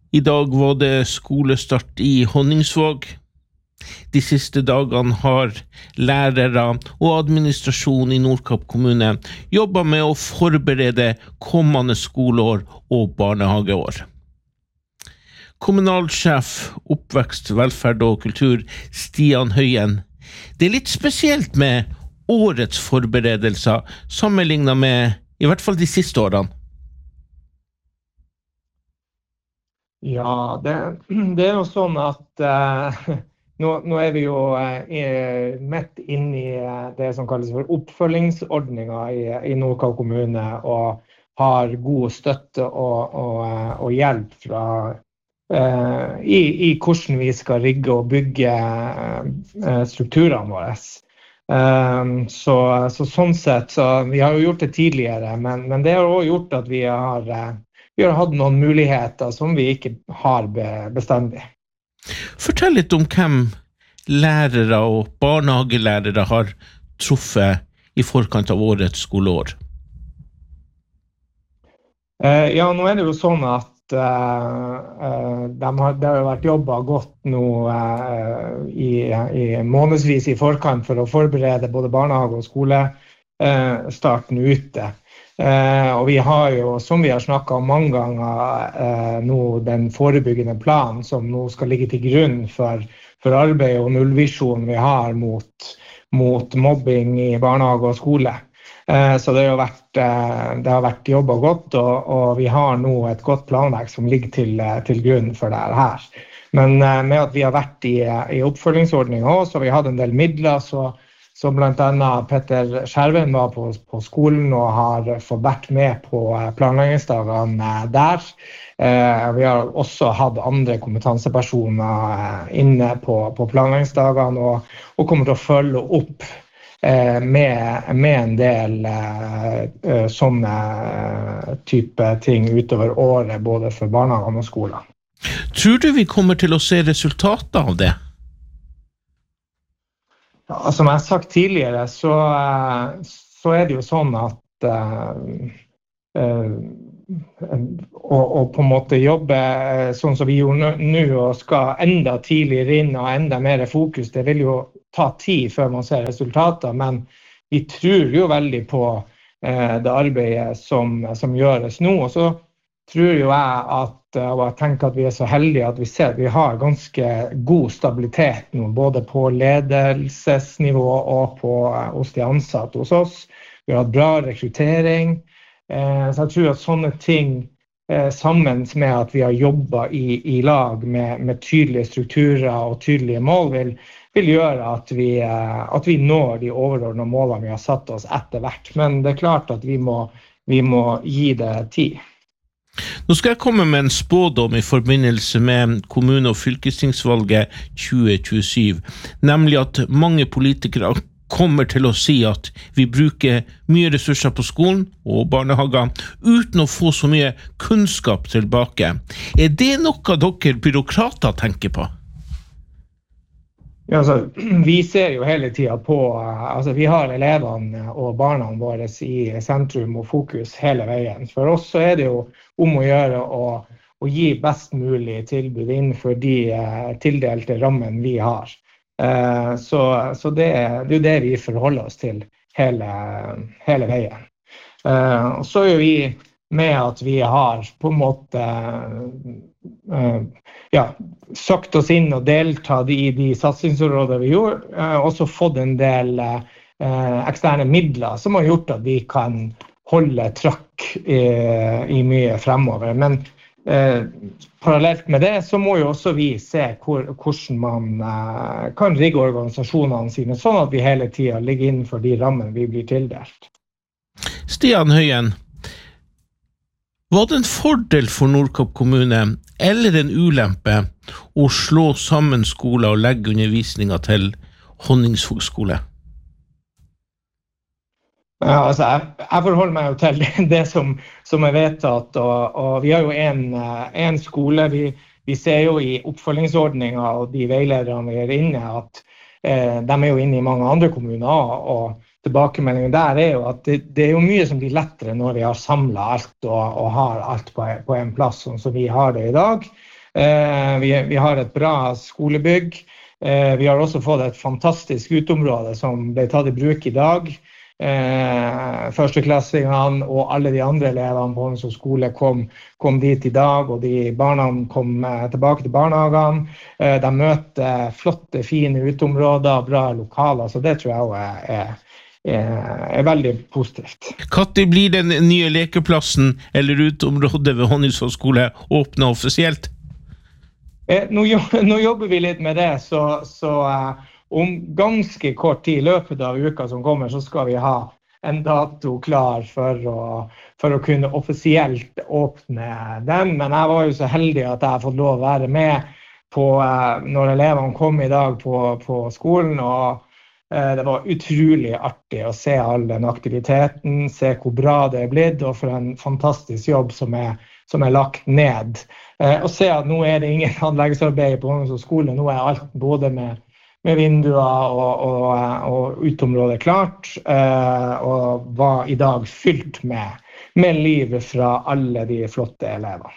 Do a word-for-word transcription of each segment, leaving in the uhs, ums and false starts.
I dag var det skolestart i Honningsvåg. De siste dagene har lærere og administrasjon i Nordkapp kommune jobbet med å forberede kommende skoleår og barnehageår. Kommunalsjef, oppvekst, velferd og kultur, Stian Høyen. Det er litt spesielt med årets forberedelser sammenlignet med i hvert fall de siste årene. Ja, det, det er jo sånn at uh, nå, nå er vi jo uh, midt inne i uh, det som kalles for oppfølgingsordninger i, i Nordkapp kommune, og har god støtte og, og, uh, og hjelp fra, uh, i, i hvordan vi skal rigge og bygge uh, strukturene våre. Uh, så, så sånn sett, så vi har jo gjort det tidligere, men, men det har også gjort at vi har uh, Vi har hatt noen muligheter som vi ikke har bestandig. Fortell litt om hvem lærere og barnehagelærere har truffet i forkant av årets skoleår. Uh, ja, nå er det jo sånn at uh, uh, de har, det har vært jobbet godt nå uh, i, i månedsvis i forkant for å forberede både barnehage og skolestarten uh, ute. Uh, og vi har jo, som vi har snakket om mange ganger, uh, nå den forebyggende planen som nå skal ligge til grunn for, for arbeid og nullvisjon vi har mot, mot mobbing i barnehage og skole. Uh, så det har vært, uh, det har vært jobbet godt, og, og vi har nå et godt planverk som ligger til, uh, til grunn for det her. Men uh, med at vi har vært i, i oppfølgingsordningen også, og vi hadde en del midler, så Så blant annet Petter Skjerven var på, på skolen og har fått vært med på planleggingsdagene der. Eh, vi har også hatt andre kompetansepersoner inne på, på planleggingsdagene og, og kommer til å følge opp eh, med, med en del eh, sånne type ting utover året, både for barnehagene og skolen. Tror du vi kommer til å se resultater av det? Ja, som jeg har sagt tidligere, så, så er det jo sånn at uh, uh, å, å på en måte jobbe sånn som vi gjorde nå, og skal enda tidligere inn og enda mer fokus, det vil jo ta tid før man ser resultater, men vi tror jo veldig på uh, det arbeidet som, som gjøres nå, og så tror jo jeg at, og jeg tenker at vi er så heldige at vi ser at vi har ganske god stabilitet nå, både på ledelsesnivå og på, hos de ansatte hos oss. Vi har bra rekruttering, eh, så jeg tror at sånne ting eh, sammen med at vi har jobbet i, i lag med, med tydelige strukturer og tydelige mål vil, vil gjøre at vi, eh, at vi når de overordnede målene vi har satt oss etter hvert. Men det er klart at vi må, vi må gi det tid. Nå skal jeg komme med en spådom i forbindelse med kommune- og fylkestingsvalget tjue tjuesyv, nemlig at mange politikere kommer til å si at vi bruker mye ressurser på skolen og barnehager uten å få så mye kunnskap tilbake. Er det noe dere byråkrater tenker på? Ja, altså, vi ser jo hele tiden på, altså vi har elevene og barna våre i sentrum og fokus hele veien. For oss så er det jo om å gjøre å, å gi best mulig tilbud innenfor de uh, tildelte rammen vi har. Uh, så så det, det er jo det vi forholder oss til hele, hele veien. Uh, og så er jo vi med at vi har på en måte uh, ja, søkt oss inn og deltatt i de satsingsområder vi gjorde, uh, også fått en del uh, eksterne midler som har gjort at vi kan holde trøkk i, i mye fremover. Men uh, parallelt med det så må jo også vi se hvor, hvordan man uh, kan rigge organisasjonene sine, sånn at vi hele tiden ligger innenfor de rammene vi blir tildelt. Stian Høyen, var det en fordel for Nordkapp kommune eller en ulempe å slå sammen skoler og legge undervisningen til Honningsvåg skole? Ja, altså, jeg, jeg forholder meg jo til det som, som er vedtatt, og, og vi har jo en, en skole, vi, vi ser jo i oppfølgingsordningen og de veilederne vi er inne, at eh, de er jo inne i mange andre kommuner, og tilbakemeldingen der er jo at det, det er jo mye som blir lettere når vi har samlet alt og, og har alt på, på en plass, sånn som vi har det i dag. Eh, vi, vi har et bra skolebygg. Eh, vi har også fått et fantastisk uteområde som ble tatt i bruk i dag. Eh, førsteklassingene og alle de andre elevene på Honningsvåg skole kom, kom dit i dag, og de barna kom eh, tilbake til barnehagene. Eh, de møter flotte, fine uteområder, bra lokaler, så det tror jeg også er, er, er veldig positivt. Når blir den nye lekeplassen eller uteområdet ved Honningsvåg skole åpnet offisielt? Eh, nå, nå jobber vi litt med det, så, så eh, om ganske kort tid, i løpet av uka som kommer, så skal vi ha en dato klar for å, for å kunne offisielt åpne den. Men jeg var jo så heldig at jeg har fått lov å være med på, eh, når elevene kom i dag på, på skolen, og eh, det var utrolig artig å se all den aktiviteten, se hvor bra det er blitt, og for en fantastisk jobb som er, som er lagt ned. Eh, og se at nå er det ingen anleggsarbeid på Honningsvåg skole, nå er alt både med med vinduer og, og, og uteområdet klart, eh, og var i dag fylt med, med liv fra alle de flotte elevene.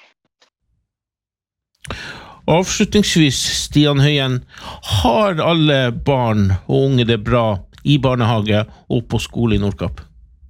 Avslutningsvis, Stian Høyen, har alle barn og unge det bra i barnehage og på skole i Nordkapp?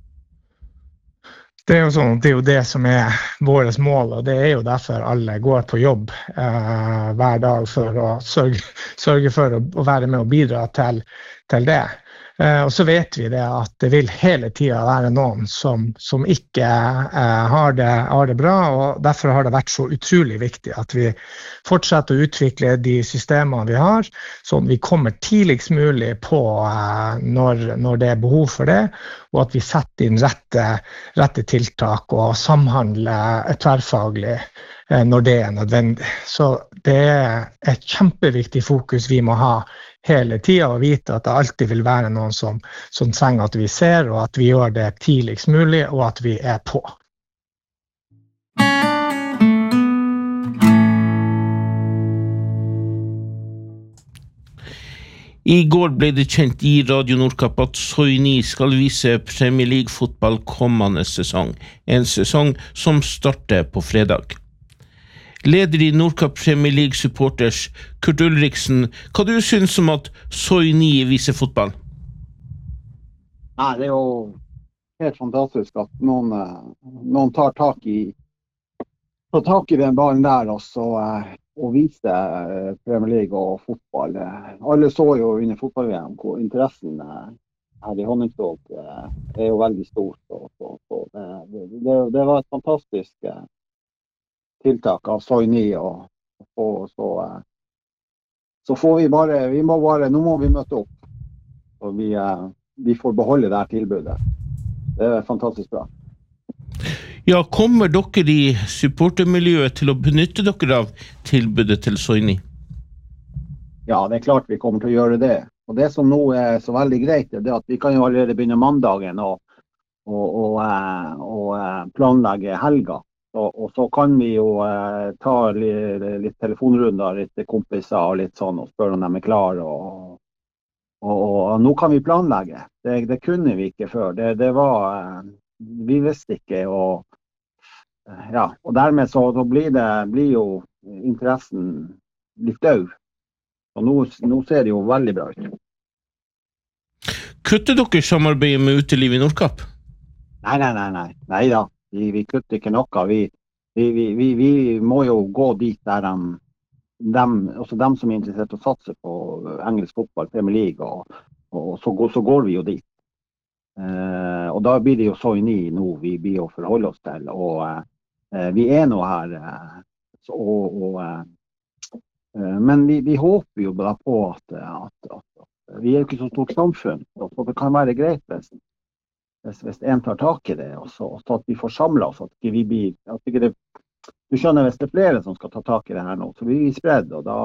Det er jo sånn, det er jo det som er vårt mål, og det er jo derfor alle går på jobb eh, hver dag for å sørge, sørge for å, å være med og bidra til, til det. Eh, og så vet vi det at det vil hele tiden være noen som, som ikke eh, har, det, har det bra, og derfor har det vært så utrolig viktig at vi fortsetter å utvikle de systemene vi har, sånn at vi kommer tidligst mulig på eh, når, når det er behov for det, og at vi setter inn rette, rette tiltak og samhandler tverrfaglig eh, når det er nødvendig. Så det er et kjempeviktig fokus vi må ha hele tiden, og vite at det alltid vil være noen som, som trenger at vi ser, og at vi gjør det tidligst mulig, og at vi er på. I går ble det kjent i Radio Nordkapp at Soini skal vise Premier League-fotball kommende sesong, en sesong som starter på fredag. Leder i Nordkapp Premier League Supporters, Kurt Ulriksen, hva du synes om at Soini viser fotball? Nei, det er jo helt fantastisk at noen, noen tar tak i, tar tak i den ballen der også, og viser Premier League og fotball. Alle så jo under fotball-V M hvor interessen her i Honningsvåg er jo veldig stort. Og, og, og det, det, det var et fantastisk tiltak av Soini, og, og så, så får vi bare, vi må bare, nå må vi møte opp, og vi, vi får beholde det her tilbudet. Det er fantastisk bra. Ja, kommer dere i supportermiljøet til å benytte dere av tilbudet til Soini? Ja, det er klart vi kommer til å gjøre det. Og det som nå er så veldig greit, er det at vi kan jo allerede begynne mandagen og, og, og, og planlegge helga. Og, og så kan vi jo eh, ta litt, litt telefonrunder, litt kompiser og litt sånn, og spørre om de er klare. Og, og, og nå kan vi planlegge. Det, det kunne vi ikke før. Det, det var, eh, vi visste ikke. Og, eh, ja, og dermed så, så blir, det, blir jo interessen litt død. Og nå, nå ser det jo veldig bra ut. Kutter dere samarbeidet med uteliv i Nordkapp? Nei, nei, nei, nei. Nei da. Vi, vi kutter ikke noe. Vi, vi, vi, vi må jo gå dit der de, dem, også dem som er interessert å satse på engelsk fotball, Premier League, og, og så, så går vi jo dit. Eh, og da blir det jo Soini nå vi blir å forholde oss til, og eh, vi er nå her. Eh, så, og, og, eh, men vi, vi håper jo bare på at, at, at, at vi er jo ikke så stort samfunn, så det kan være greit hvis Hvis, hvis en tar tak i det, og så, og så at vi får samlet oss, at ikke vi blir, at ikke det, du skjønner hvis det er flere som skal ta tak i det her nå, så blir vi spredd, og da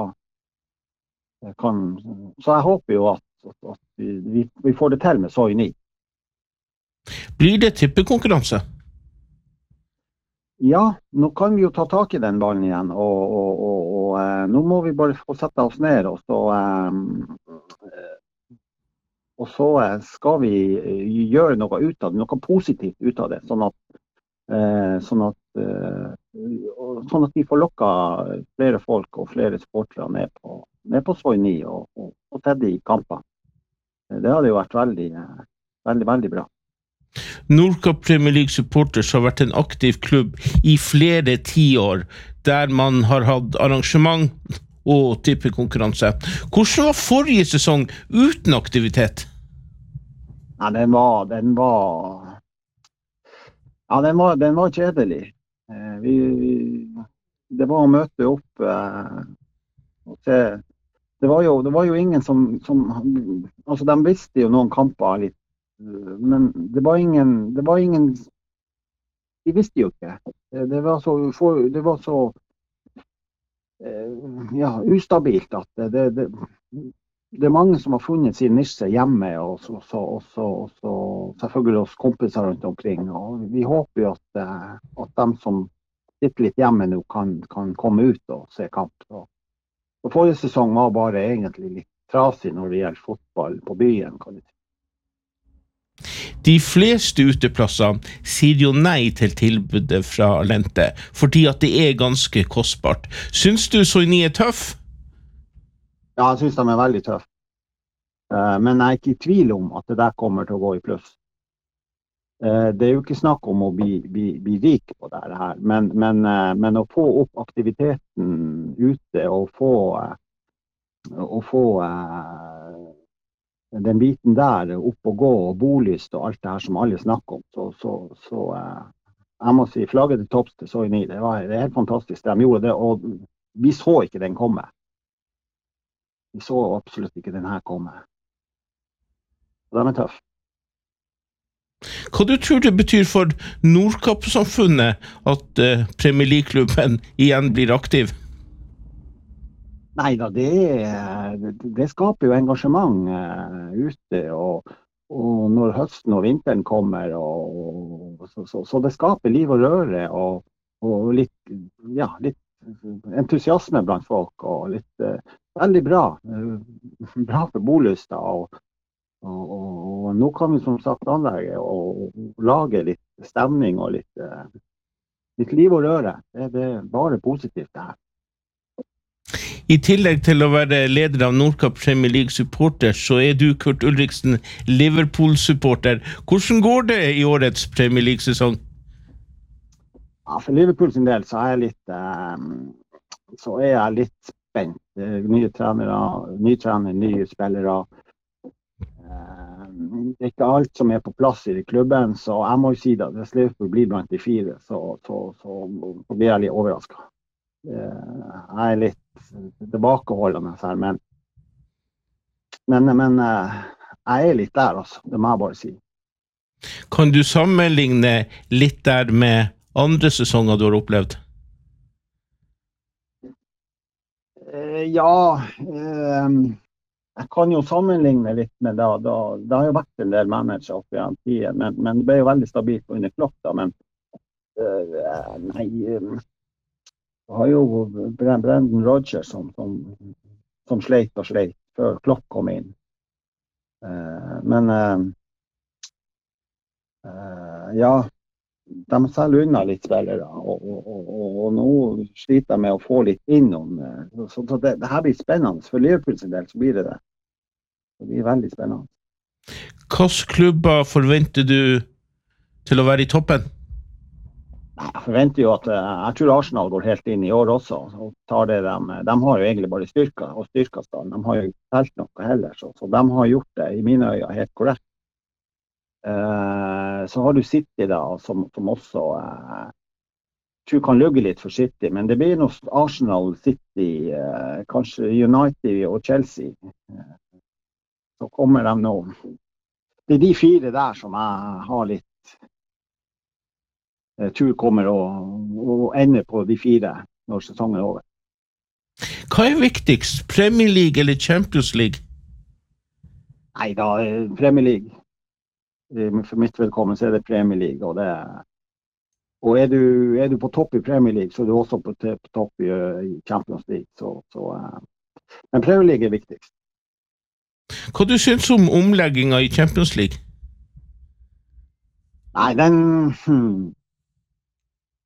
kan, så jeg håper jo at, at, at vi, vi får det til med Soini. Blir det tippekonkurranse? Ja, nå kan vi jo ta tak i den ballen igjen, og, og, og, og uh, nå må vi bare få sette oss ned, og så um, uh, Og så skal vi gjøre noe ut av det, noe positivt ut av det, sånn at, Eh, sånn, at, eh, sånn at vi får lokket flere folk og flere sportere ned på, ned på Soi ni og, og, og til de kampene. Det hadde jo vært veldig, veldig, veldig bra. Nordkapp Premier League Supporters har vært en aktiv klubb i flere tiår, der man har hatt arrangement og tippekonkurranse. Hvordan var forrige sesong uten aktivitet? Ja, den var, den var, ja, den var, den var kjedelig. Eh, vi, vi, det var å møte opp eh, og se. Det var jo, det var jo ingen som, som, altså de visste jo noen kamper litt, men det var ingen, det var ingen, de visste jo ikke. Det var så, det var så ja, ustabilt at det, det, det, det er mange som har funnet sin nisje hjemme, og så, så, og så, og så selvfølgelig oss kompiser rundt omkring. Og vi håper jo at, at de som sitter litt hjemme nå kan, kan komme ut og se kamp. Og, og forrige sesong var bare egentlig litt trasig når det gjelder fotball på byen, kan du si. De fleste uteplasser sier jo nei til tilbudet fra Lente, fordi at det er ganske kostbart. Syns du Soi ni er tøff? Ja, jeg synes de er veldig tøff. Men jeg er ikke i tvil om at det der kommer til å gå i pluss. Det er jo ikke snakk om å bli, bli, bli rik på det her, men, men, men å få opp aktiviteten ute og få, og få den biten der opp og gå og bolyst og alt det her som alle snakker om, så, så, så jeg må si flagget til topps til Soi ni. Det var det er helt fantastisk det de gjorde det, og vi så ikke den komme. Vi så absolutt ikke den her komme. Og den er tøff. Hva du tror det betyr for Nordkapp-samfunnet at uh, Premier League-klubben igjen blir aktiv? Nei da, det, det skaper jo engasjement uh, ute, og, og når høsten og vinteren kommer, og, og, så, så, så det skaper liv og røre, og, og litt, ja, litt entusiasme blant folk, og litt, uh, veldig bra, uh, bra for bolysta, og, og, og, og nå kan vi som sagt anlegge og, og lage litt stemning og litt, uh, litt liv og røre. Det, det er bare positivt det her. I tillegg til å være leder av Nordkapp Premier League Supporters, så er du, Kurt Ulriksen, Liverpool-supporter. Hvordan går det i årets Premier League-sesong? Ja, for Liverpool sin del så er jeg litt, um, så er jeg litt spent. Nye trenere, nye trenere, nye spillere. Um, det er ikke alt som er på plass i klubben, så jeg må jo si det. Hvis Liverpool blir blant de fire, så, så, så, så blir jeg litt overrasket. Jeg er litt tilbakeholdende her, men, men, men jeg er litt der, altså. Det må jeg bare si. Kan du sammenligne litt der med andre sesonger du har opplevd? Ja, jeg kan jo sammenligne litt med det. Da, det har jo vært en del manager opp i en tid, men, men det ble jo veldig stabilt under Klopp da, men nei... Det har jo Brendan Rodgers som, som, som sleit og sleit før Klopp kom inn. Uh, men uh, uh, ja, de selger unna litt spillere, og, og, og, og nå sliter de med å få litt innom. Uh, så så det, det her blir spennende. For Liverpool sin del så blir det det. Det blir veldig spennende. Hvilke klubber forventer du til å være i toppen? Jeg forventer jo at jeg tror Arsenal går helt inn i år også, og tar det de, de har jo egentlig bare styrka og styrkastan. De har jo ikke telt noe heller, så, så de har gjort det i mine øyne helt korrekt. Uh, så har du City da, som, som også uh, tror kan lugge litt for City, men det blir noe Arsenal, City, uh, kanskje United og Chelsea. Uh, så kommer de nå. Det er de fire der som jeg har litt Jeg tror kommer å, å ende på de fire når sesongen er over. Hva er viktigst? Premier League eller Champions League? Nei da, Premier League. For mitt velkommen så er det Premier League. Og, det, og er, du, er du på topp i Premier League, så er du også på, på topp i, i Champions League. Så, så, uh, men Premier League er viktigst. Hva du synes om omleggingen i Champions League? Nei, den... Hmm,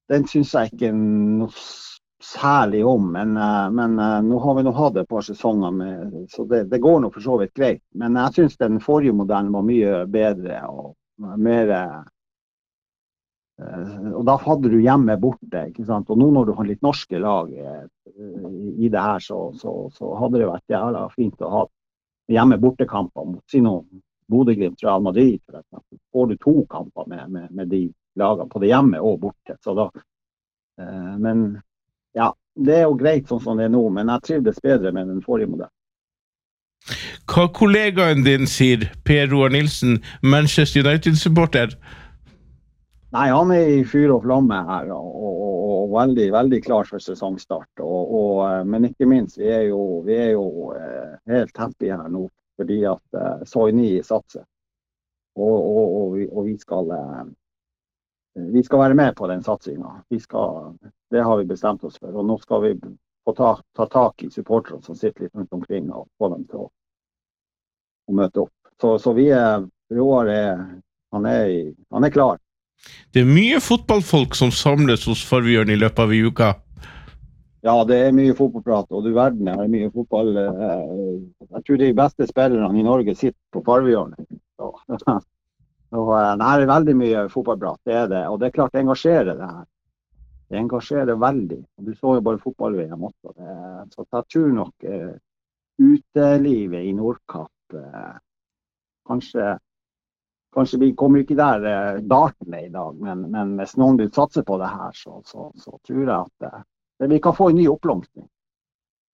den synes jeg ikke noe særlig om, men, men nå har vi nå hatt et par sesonger med, så det, det går nå for så vidt greit. Men jeg synes den forrige modellen var mye bedre og mer, og da hadde du hjemme borte, ikke sant? Og nå når du har litt norske lag i det her, så, så, så hadde det vært jævla fint å ha hjemme bortekamper mot sine Bodø/Glimt, Real Madrid, for eksempel. Får du to kamper med, med, med de lagene på det hjemme og borte, så da, eh, men ja, det er jo greit sånn som det er nå, men jeg trivdes bedre med den forrige modellen. Hva kollegaen din sier, Per Roar Nilsen, Manchester United-supporter? Nei, han er i fyr og flamme her, og, og, og veldig, veldig klar for sesongstart. Og, og, men ikke minst, vi er jo, vi er jo eh, helt happy her nå, fordi at eh, Soini satser. Og, og, og, vi, og vi, skal, eh, vi skal være med på den satsingen. Vi skal, det har vi bestemt oss for, og nå skal vi få ta, ta tak i supporterne som sitter litt rundt omkring og få dem til å, å møte opp. Så, så vi er, Roar er, han er, han er klar. Det er mye fotballfolk som samles hos Farvejørn i løpet av uka. Ja, det er mye fotballprat, og du verden er mye fotball. Jeg tror de beste spillerne i Norge sitter på Farvejørn. Så, så det er veldig mye fotballprat, det er det. Og det er klart det engasjerer det her. Det engasjerer veldig. Og du så jo bare fotball-V M også. Det, så jeg tror nok uh, utelivet i Nordkapp uh, kanskje Kanskje vi kommer ikke der eh, darten er i dag, men, men hvis noen vil satse på det her, så, så, så tror jeg at eh, vi kan få en ny oppblomstring.